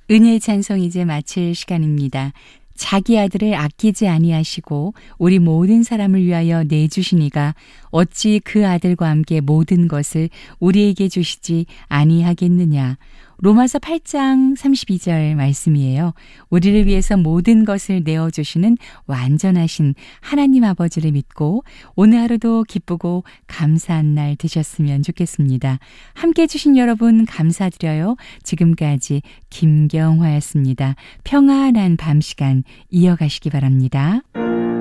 은혜의 찬송 이제 마칠 시간입니다. 자기 아들을 아끼지 아니하시고 우리 모든 사람을 위하여 내주시니가 어찌 그 아들과 함께 모든 것을 우리에게 주시지 아니하겠느냐. 로마서 8장 32절 말씀이에요. 우리를 위해서 모든 것을 내어주시는 완전하신 하나님 아버지를 믿고 오늘 하루도 기쁘고 감사한 날 되셨으면 좋겠습니다. 함께 해주신 여러분 감사드려요. 지금까지 김경화였습니다. 평안한 밤 시간 이어가시기 바랍니다.